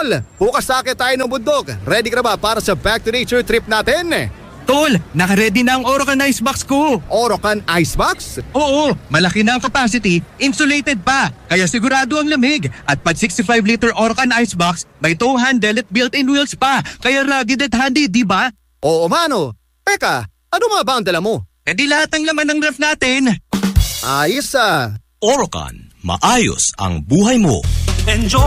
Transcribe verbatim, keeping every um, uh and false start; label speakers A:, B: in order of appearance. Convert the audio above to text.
A: Tol, bukas sakit tayo ng bundok. Ready ka na ba para sa back to nature trip natin?
B: Tol, naka-ready na ang Orocan Icebox ko.
A: Orocan Icebox?
B: Oo, malaki na ang capacity, insulated pa. Kaya sigurado ang lamig. At pag sixty-five liter Orocan Icebox, may tow handle at built-in wheels pa. Kaya rugged at handy, di ba?
A: Oo, mano. Teka, ano mga ba ang dala mo?
B: E di lahat ng laman ng ref natin.
A: Ayos ah.
C: Orocan, maayos ang buhay mo.
D: Enjoy